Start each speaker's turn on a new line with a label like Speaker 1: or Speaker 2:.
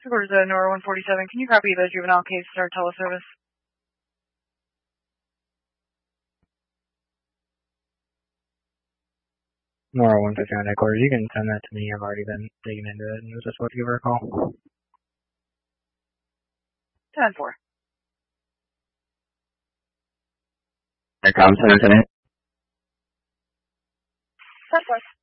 Speaker 1: Headquarters at Nora 147. Can you copy the juvenile case to our teleservice?
Speaker 2: Nora 159 headquarters. You can send that to me. I've already been digging into it and was just about to give her a call.
Speaker 1: 10-4.
Speaker 3: Lieutenant.
Speaker 1: 10-4.